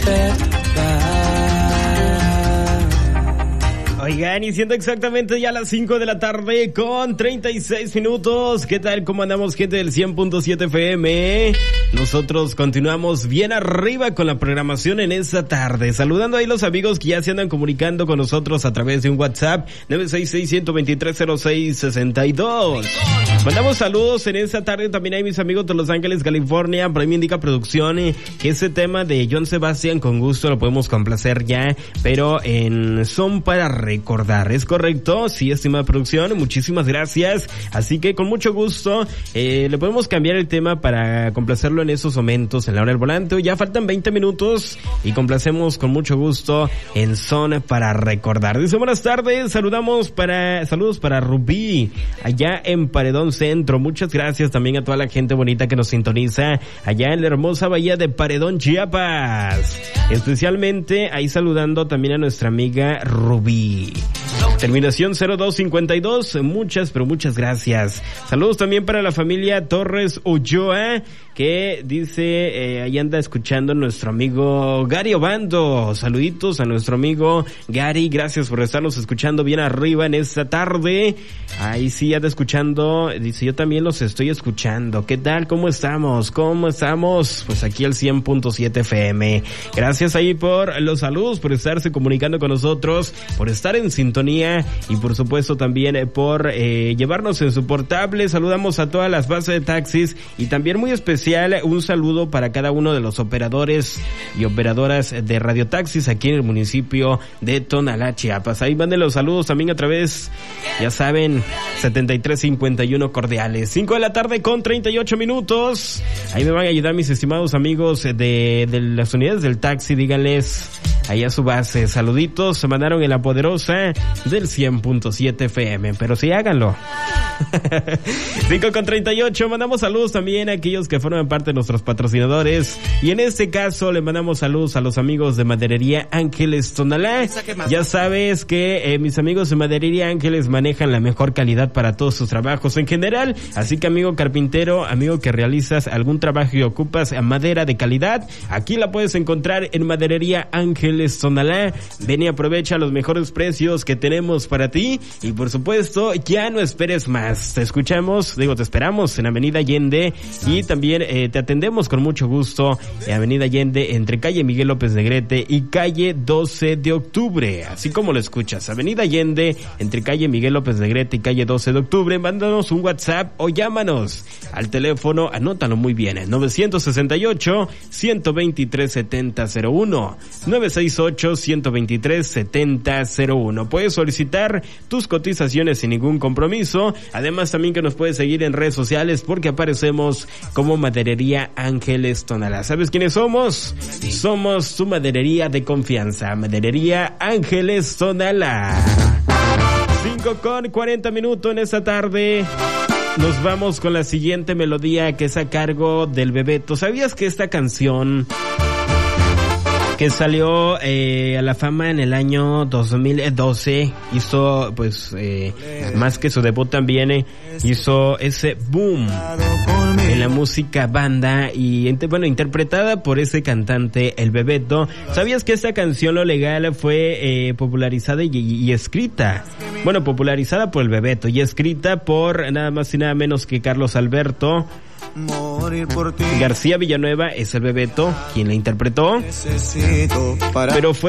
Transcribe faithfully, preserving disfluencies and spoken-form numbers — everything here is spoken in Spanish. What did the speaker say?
Oigan, y siendo exactamente ya las cinco de la tarde con treinta y seis minutos, ¿qué tal? ¿Cómo andamos, gente del cien punto siete F M? Nosotros continuamos bien arriba con la programación en esta tarde, saludando ahí los amigos que ya se andan comunicando con nosotros a través de un WhatsApp nueve seis seis, uno dos tres, cero seis seis dos. Mandamos saludos en esta tarde también a mis amigos de Los Ángeles, California. Por ahí me indica producción que ese tema de John Sebastián con gusto lo podemos complacer ya, pero en Son para Recordar, ¿es correcto? Sí, estimada producción, muchísimas gracias. Así que con mucho gusto eh, le podemos cambiar el tema para complacerlo en esos momentos en la hora del volante. Ya faltan veinte minutos y complacemos con mucho gusto en Son para Recordar. Dice buenas tardes, saludamos para saludos para Rubí allá en Paredón Centro. Muchas gracias también a toda la gente bonita que nos sintoniza allá en la hermosa bahía de Paredón, Chiapas. Especialmente ahí saludando también a nuestra amiga Rubí. Terminación cero dos cincuenta y dos, muchas, pero muchas gracias. Saludos también para la familia Torres Ulloa, que dice, eh, ahí anda escuchando nuestro amigo Gary Obando. Saluditos a nuestro amigo Gary, gracias por estarnos escuchando bien arriba en esta tarde. Ahí sí anda escuchando, dice, yo también los estoy escuchando. ¿Qué tal? ¿Cómo estamos? ¿Cómo estamos? Pues aquí al cien punto siete F M. Gracias ahí por los saludos, por estarse comunicando con nosotros, por estar en sintonía y por supuesto también eh, por eh, llevarnos en su portable. Saludamos a todas las bases de taxis y también muy especial un saludo para cada uno de los operadores y operadoras de radiotaxis aquí en el municipio de Tonalá, Chiapas. Ahí manden los saludos también a través, ya saben, setenta y tres cincuenta y uno cordiales. cinco de la tarde con treinta y ocho minutos. Ahí me van a ayudar mis estimados amigos de, de las unidades del taxi. Díganles ahí a su base. Saluditos, se mandaron en la poderosa del cien punto siete F M, pero sí háganlo. cinco con treinta y ocho, mandamos saludos también a aquellos que forman parte de nuestros patrocinadores, y en este caso le mandamos saludos a los amigos de Maderería Ángeles Tonalá. Ya sabes que eh, mis amigos de Maderería Ángeles manejan la mejor calidad para todos sus trabajos en general, así que amigo carpintero, amigo que realizas algún trabajo y ocupas madera de calidad, aquí la puedes encontrar en Maderería Ángeles Tonalá. Ven y aprovecha los mejores precios que tenemos para ti, y por supuesto ya no esperes más. Te escuchamos, digo te esperamos en Avenida Allende, y también eh, te atendemos con mucho gusto en Avenida Allende entre calle Miguel López Negrete y calle doce de octubre, así como lo escuchas, Avenida Allende entre calle Miguel López Negrete y calle doce de octubre. Mándanos un WhatsApp o llámanos al teléfono, anótalo muy bien, nueve seis ocho, uno dos tres, siete cero cero uno, nueve seis ocho, uno dos tres, siete cero cero uno. Puedes solicitar tus cotizaciones sin ningún compromiso. Además también que nos puedes seguir en redes sociales porque aparecemos como Maderería Ángeles Tonalá. ¿Sabes quiénes somos? Somos tu maderería de confianza, Maderería Ángeles Tonalá. cinco con cuarenta minutos en esta tarde. Nos vamos con la siguiente melodía que es a cargo del Bebeto. ¿Sabías que esta canción que salió eh, a la fama en el año dos mil doce hizo pues eh, más que su debut también eh, hizo ese boom en la música banda y bueno, interpretada por ese cantante el Bebeto? ¿Sabías que esta canción Lo Legal fue eh, popularizada y, y escrita? Bueno, popularizada por el Bebeto y escrita por nada más y nada menos que Carlos Alberto García Villanueva. Es el Bebeto quien la interpretó, pero fue